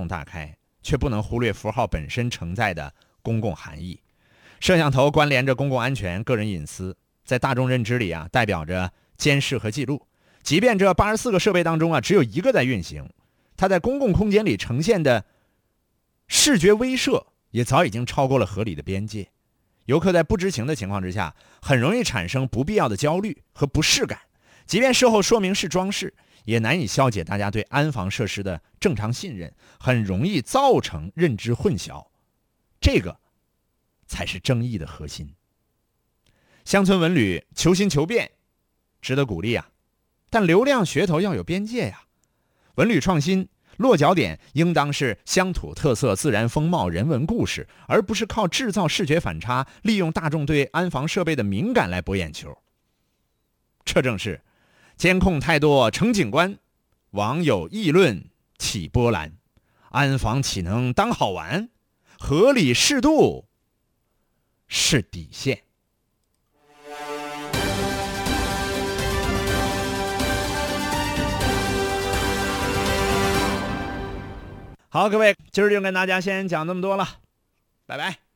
大开，却不能忽略符号本身承载的公共含义。摄像头关联着公共安全、个人隐私，在大众认知里代表着监视和记录。即便这84个设备当中只有一个在运行，它在公共空间里呈现的视觉威慑也早已经超过了合理的边界。游客在不知情的情况之下，很容易产生不必要的焦虑和不适感，即便事后说明是装饰，也难以消解大家对安防设施的正常信任，很容易造成认知混淆。这个才是争议的核心。乡村文旅求新求变，值得鼓励但流量噱头要有边界文旅创新落脚点应当是乡土特色、自然风貌、人文故事，而不是靠制造视觉反差，利用大众对安防设备的敏感来博眼球。这正是监控太多成景观，网友议论起波澜，安防岂能当好玩？合理适度是底线。好，各位，今儿就跟大家先讲这么多了，拜拜。